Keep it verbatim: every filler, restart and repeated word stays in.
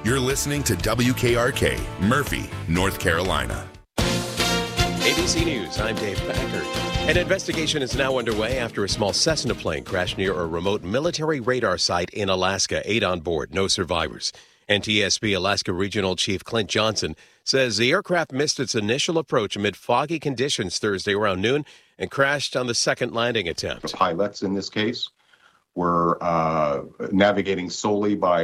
You're listening to W K R K, Murphy, North Carolina. A B C News, I'm Dave Packard. An investigation is now underway after a small Cessna plane crashed near a remote military radar site in Alaska. Eight on board, no survivors. N T S B Alaska Regional Chief Clint Johnson says the aircraft missed its initial approach amid foggy conditions Thursday around noon and crashed on the second landing attempt. The pilots in this case were uh, navigating solely by